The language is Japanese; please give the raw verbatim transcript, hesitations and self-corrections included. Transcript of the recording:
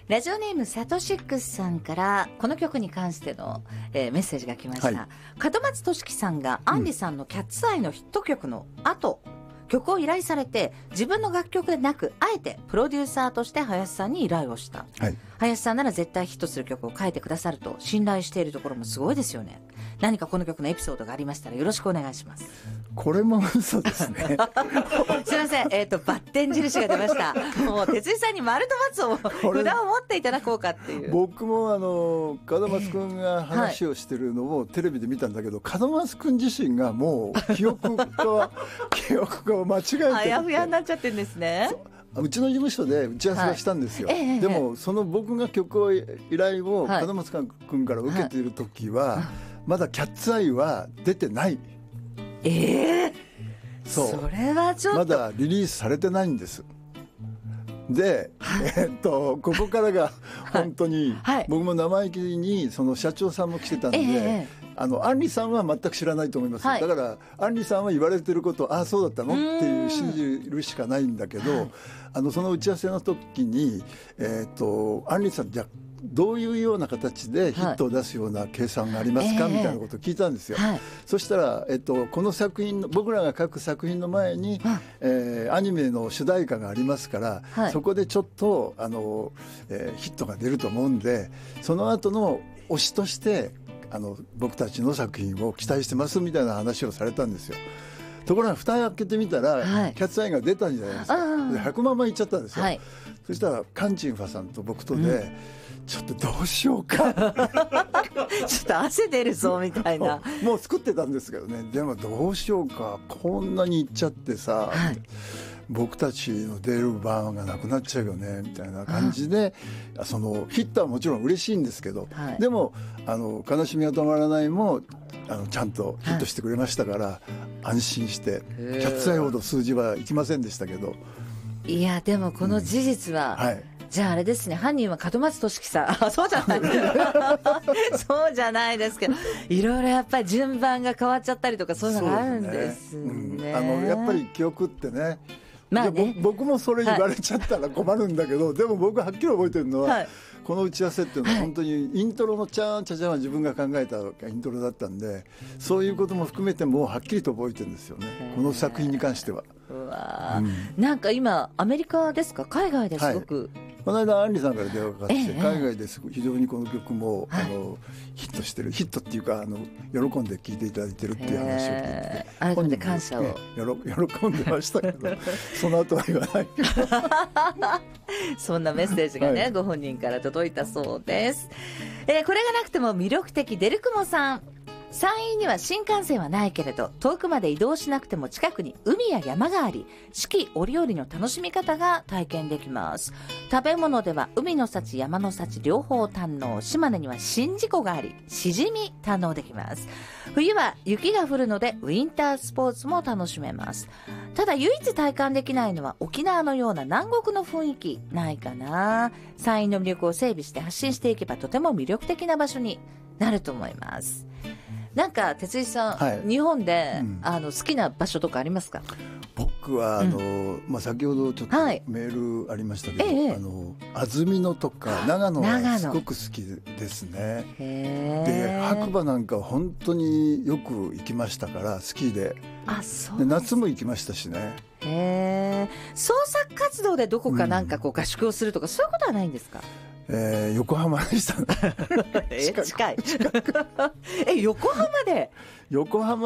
ラジオネームサトシックスさんからこの曲に関しての、えーメッセージが来ました、はい、門松俊樹さんがアンリさんのキャッツアイのヒット曲の後、うん、曲を依頼されて自分の楽曲でなくあえてプロデューサーとして林さんに依頼をした、はい、林さんなら絶対ヒットする曲を書いてくださると信頼しているところもすごいですよね。何かこの曲のエピソードがありましたらよろしくお願いします。 これも嘘ですねすいません、えーと、バッテン印が出ました。もう哲井さんに丸と×を札を持っていただこうかっていう。 僕もあの門松君が話をしてるのをテレビで見たんだけど、えーはい、門松君自身がもう記憶が記憶が間違えてるあやふやになっちゃってるんですね。 うちの事務所で打ち合わせがしたんですよ、はいえー、でもその僕が曲を依頼を門松君から受けている時は、はい、まだキャッツアイは出てない。 ええー、そうそれはちょっとまだリリースされてないんです。で、えー、っとここからが本当に、はい、僕も生意気にその社長さんも来てたんで、えーあのアンリさんは全く知らないと思います、はい、だからアンリさんは言われてることをああそうだったのっていう信じるしかないんだけど、あのその打ち合わせの時に、えー、っとアンリさんじゃどういうような形でヒットを出すような計算がありますか、はい、みたいなことを聞いたんですよ、はい、そしたら、えっと、この作品僕らが書く作品の前に、はいえー、アニメの主題歌がありますから、はい、そこでちょっとあの、えー、ヒットが出ると思うんでその後の推しとしてあの僕たちの作品を期待してますみたいな話をされたんですよ。ところが蓋を開けてみたら、はい、キャッツアイが出たんじゃないですか。でひゃくまんまいっちゃったんですよ、はい、そしたらカンチンファさんと僕とで、うん、ちょっとどうしようかちょっと汗出るぞみたいなもう作ってたんですけどね。でもどうしようかこんなにいっちゃってさ、はい僕たちの出る番がなくなっちゃうよねみたいな感じでそのヒットはもちろん嬉しいんですけど、はい、でもあの悲しみが止まらないもあのちゃんとヒットしてくれましたから、はい、安心してキャッツアイほど数字はいきませんでしたけど。 いやでもこの事実は、うんはいじゃああれですね犯人は門松俊樹さんあそうじゃないそうじゃないですけどいろいろやっぱり順番が変わっちゃったりとかそういうのがあるんですね。 うん、あのやっぱり記憶ってねまあね、僕もそれ言われちゃったら困るんだけど、はい、でも僕はっきり覚えてるのは、はい、この打ち合わせっていうのは本当にイントロのチャーンチャチャンは自分が考えたイントロだったんでそういうことも含めてもうはっきりと覚えてるんですよねこの作品に関しては。 うわ、うん、なんか今アメリカですか海外ですごく、はい、この間アンリさんから電話がかかってきて、ええ、海外です非常にこの曲も、はい、あのヒットしてるヒットっていうかあの喜んで聴いていただいてるっていう話を聞いてて改めて感謝を、ね、 喜んでましたけどその後は言わないそんなメッセージがね、はい、ご本人から届いたそうです、えー、これがなくても魅力的デルクモさん山陰には新幹線はないけれど遠くまで移動しなくても近くに海や山があり四季折々の楽しみ方が体験できます。食べ物では海の幸山の幸両方堪能。島根には宍道湖がありしじみ堪能できます。冬は雪が降るのでウィンタースポーツも楽しめます。ただ唯一体感できないのは沖縄のような南国の雰囲気ないかな。山陰の魅力を整備して発信していけばとても魅力的な場所になると思います。なんか哲井さん、はい、日本で、うん、あの好きな場所とかありますか？ 僕はあの、うんまあ、先ほどちょっとメールありましたけど、はいあの安曇野とか長野がすごく好きですね。で白馬なんか本当によく行きましたからスキーで、あそうで夏も行きましたしね。 へ創作活動でどこかなんかこう合宿をするとか、うん、そういうことはないんですか？ えー、横浜でしたねえ近いえ横浜で横浜